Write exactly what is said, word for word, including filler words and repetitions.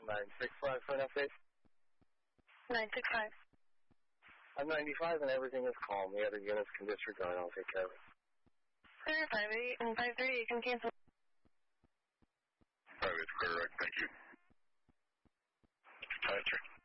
nine six five for an update. nine six five. I'm ninety-five and everything is calm. The other units can disregard. I'll take care of it. Clear five eight and five three, you can cancel. five eight's correct, thank you. five three.